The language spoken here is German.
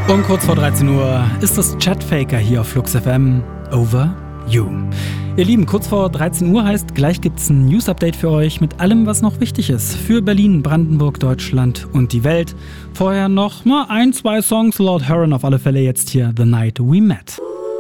Und kurz vor 13 Uhr ist das Chatfaker hier auf Flux FM. Over You. Ihr Lieben, kurz vor 13 Uhr heißt, gleich gibt's ein News-Update für euch mit allem, was noch wichtig ist. Für Berlin, Brandenburg, Deutschland und die Welt. Vorher noch mal 1, 2 Songs, Lord Huron auf alle Fälle jetzt hier The Night We Met.